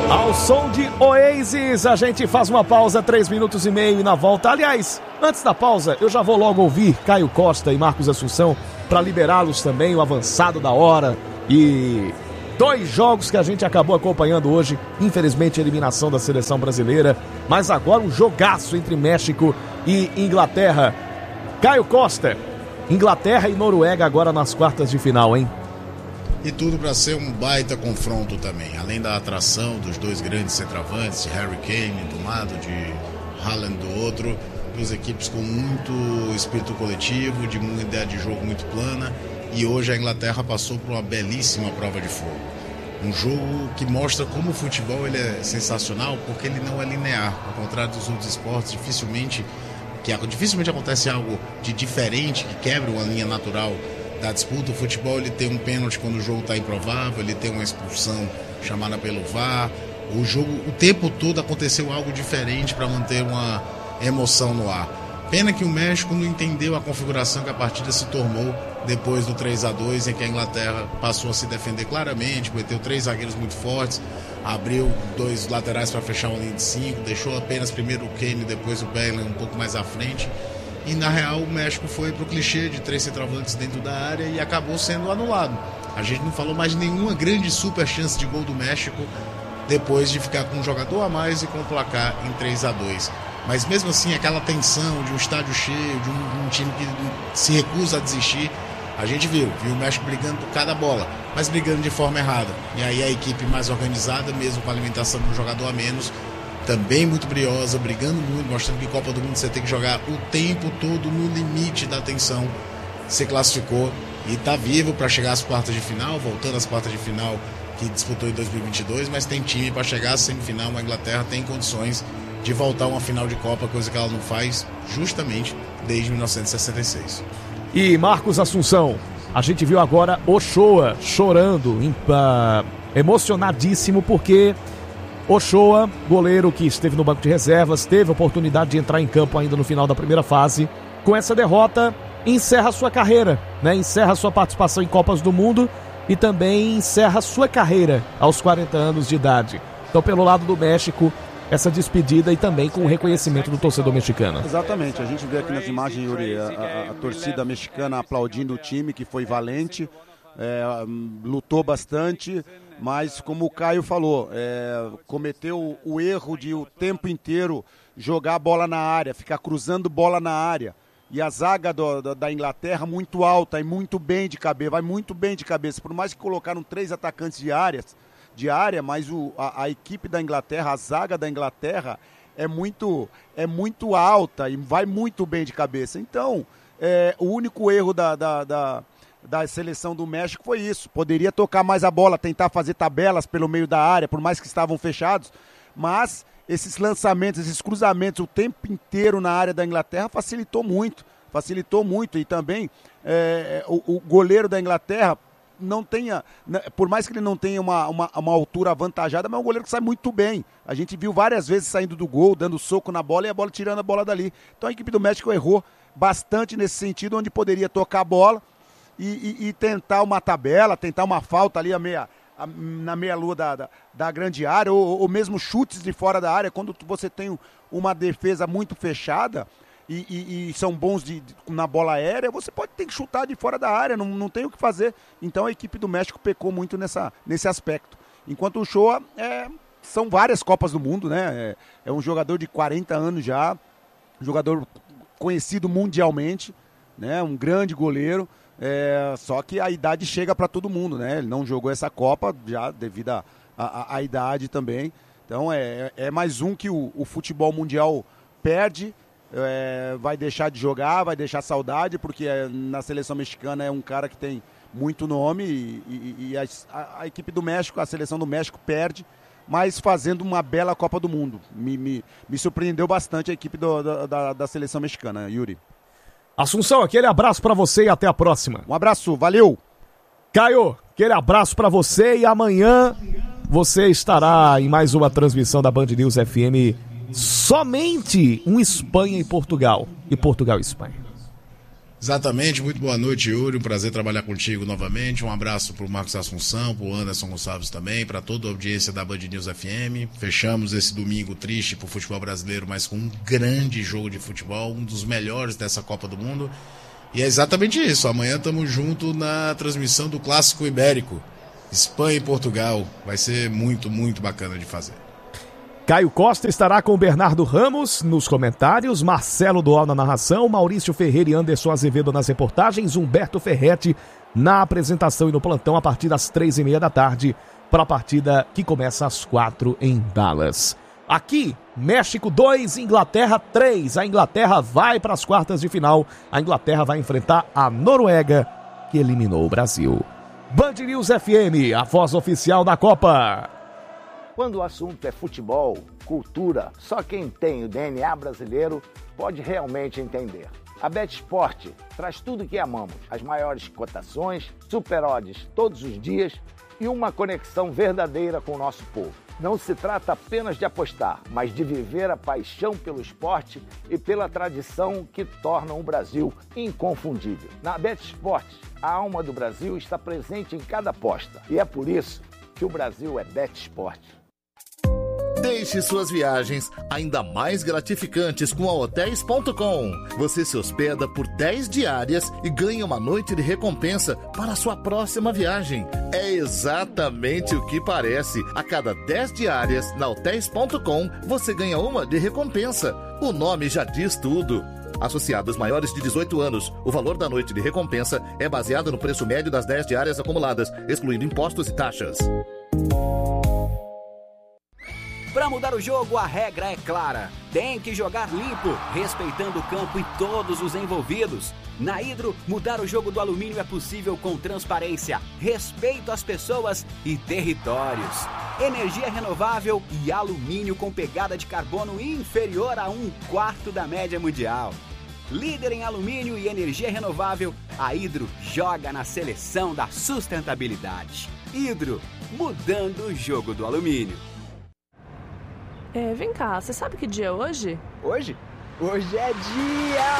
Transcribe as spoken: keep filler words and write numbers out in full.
Ao som de Oasis, a gente faz uma pausa, três minutos e meio e na volta. Aliás, antes da pausa, eu já vou logo ouvir Caio Costa e Marcos Assunção para liberá-los também, o avançado da hora. E dois jogos que a gente acabou acompanhando hoje, infelizmente a eliminação da seleção brasileira, mas agora um jogaço entre México e Inglaterra. Caio Costa, Inglaterra e Noruega agora nas quartas de final, hein? E tudo para ser um baita confronto também, além da atração dos dois grandes centroavantes, de Harry Kane de um lado, de Haaland do outro, duas equipes com muito espírito coletivo, de uma ideia de jogo muito plana, e hoje a Inglaterra passou por uma belíssima prova de fogo. Um jogo que mostra como o futebol ele é sensacional, porque ele não é linear, ao contrário dos outros esportes, dificilmente, que, dificilmente acontece algo de diferente, que quebra uma linha natural da disputa. O futebol ele tem um pênalti quando o jogo está improvável, ele tem uma expulsão chamada pelo V A R. O jogo, o tempo todo aconteceu algo diferente para manter uma emoção no ar. Pena que o México não entendeu a configuração que a partida se tornou depois do três a dois, em que a Inglaterra passou a se defender claramente, meteu três zagueiros muito fortes, abriu dois laterais para fechar uma linha de cinco, deixou apenas primeiro o Kane e depois o Bellingham um pouco mais à frente. E na real o México foi pro clichê de três centroavantes dentro da área e acabou sendo anulado. A gente não falou mais de nenhuma grande super chance de gol do México depois de ficar com um jogador a mais e com o placar em três a dois. Mas mesmo assim, aquela tensão de um estádio cheio, de um, um time que se recusa a desistir, a gente viu, viu o México brigando por cada bola, mas brigando de forma errada. E aí a equipe mais organizada, mesmo com a alimentação de um jogador a menos, também muito briosa, brigando muito, mostrando que Copa do Mundo você tem que jogar o tempo todo no limite da tensão. Se classificou e está vivo para chegar às quartas de final, voltando às quartas de final que disputou em dois mil e vinte e dois, mas tem time para chegar à semifinal. A Inglaterra tem condições de voltar a uma final de Copa, coisa que ela não faz justamente desde mil novecentos e sessenta e seis. E Marcos Assunção, a gente viu agora Ochoa chorando, impa, emocionadíssimo, porque Ochoa, goleiro que esteve no banco de reservas, teve a oportunidade de entrar em campo ainda no final da primeira fase. Com essa derrota, encerra sua carreira, né? Encerra sua participação em Copas do Mundo e também encerra sua carreira aos quarenta anos de idade. Então, pelo lado do México, essa despedida e também com o reconhecimento do torcedor mexicano. Exatamente, a gente vê aqui nas imagens, Yuri, a, a, a torcida mexicana aplaudindo o time, que foi valente, é, lutou bastante, mas como o Caio falou, é, cometeu o erro de o tempo inteiro jogar a bola na área, ficar cruzando bola na área. E a zaga do, do, da Inglaterra muito alta e muito bem de cabeça, vai muito bem de cabeça. Por mais que colocaram três atacantes de, áreas, de área, mas o, a, a equipe da Inglaterra, a zaga da Inglaterra é muito, é muito alta e vai muito bem de cabeça. Então, é, o único erro da... da, da da seleção do México foi isso, poderia tocar mais a bola, tentar fazer tabelas pelo meio da área, por mais que estavam fechados, mas esses lançamentos, esses cruzamentos o tempo inteiro na área da Inglaterra facilitou muito, facilitou muito, e também é, o, o goleiro da Inglaterra não tenha, por mais que ele não tenha uma, uma, uma altura avantajada, mas é um goleiro que sai muito bem, a gente viu várias vezes saindo do gol, dando soco na bola e a bola tirando a bola dali, então a equipe do México errou bastante nesse sentido, onde poderia tocar a bola, E, e, e tentar uma tabela, tentar uma falta ali a meia, a, na meia-lua da, da, da grande área, ou, ou mesmo chutes de fora da área, quando você tem uma defesa muito fechada e, e, e são bons de, de, na bola aérea, você pode ter que chutar de fora da área, não, não tem o que fazer. Então a equipe do México pecou muito nessa, nesse aspecto. Enquanto o Ochoa, é, são várias Copas do Mundo, né? É, é um jogador de quarenta anos já, um jogador conhecido mundialmente, né? Um grande goleiro. É, só que a idade chega para todo mundo, né? Ele não jogou essa Copa já devido à idade também. Então é, é mais um que o, o futebol mundial perde, é, vai deixar de jogar, vai deixar saudade, porque é, na seleção mexicana é um cara que tem muito nome e, e, e a, a, a equipe do México, a seleção do México perde, mas fazendo uma bela Copa do Mundo. Me, me, me surpreendeu bastante a equipe do, da, da seleção mexicana, Yuri. Assunção, aquele abraço pra você e até a próxima. Um abraço, valeu. Caio, aquele abraço pra você e amanhã você estará em mais uma transmissão da Band News F M, somente um Espanha e Portugal, e Portugal e Espanha. Exatamente, muito boa noite, Yuri, um prazer trabalhar contigo novamente, um abraço para o Marcos Assunção, para o Anderson Gonçalves também, para toda a audiência da Band News F M. Fechamos esse domingo triste para o futebol brasileiro, mas com um grande jogo de futebol, um dos melhores dessa Copa do Mundo, e é exatamente isso, amanhã estamos juntos na transmissão do Clássico Ibérico, Espanha e Portugal, vai ser muito, muito bacana de fazer. Caio Costa estará com o Bernardo Ramos nos comentários, Marcelo Dual na narração, Maurício Ferreira e Anderson Azevedo nas reportagens, Humberto Ferretti na apresentação e no plantão a partir das três e meia da tarde para a partida que começa às quatro em Dallas. Aqui, México dois, Inglaterra três. A Inglaterra vai para as quartas de final. A Inglaterra vai enfrentar a Noruega, que eliminou o Brasil. Band News F M, a voz oficial da Copa. Quando o assunto é futebol, cultura, só quem tem o D N A brasileiro pode realmente entender. A BetSport traz tudo o que amamos, as maiores cotações, super odds todos os dias e uma conexão verdadeira com o nosso povo. Não se trata apenas de apostar, mas de viver a paixão pelo esporte e pela tradição que tornam o Brasil inconfundível. Na BetSport, a alma do Brasil está presente em cada aposta e é por isso que o Brasil é BetSport. Deixe suas viagens ainda mais gratificantes com a Hotéis ponto com. Você se hospeda por dez diárias e ganha uma noite de recompensa para a sua próxima viagem. É exatamente o que parece. A cada dez diárias na Hotéis ponto com, você ganha uma de recompensa. O nome já diz tudo. Associados maiores de dezoito anos, o valor da noite de recompensa é baseado no preço médio das dez diárias acumuladas, excluindo impostos e taxas. Para mudar o jogo, a regra é clara. Tem que jogar limpo, respeitando o campo e todos os envolvidos. Na Hidro, mudar o jogo do alumínio é possível com transparência, respeito às pessoas e territórios. Energia renovável e alumínio com pegada de carbono inferior a um quarto da média mundial. Líder em alumínio e energia renovável, a Hidro joga na seleção da sustentabilidade. Hidro, mudando o jogo do alumínio. É, vem cá, você sabe que dia é hoje? Hoje? Hoje é dia...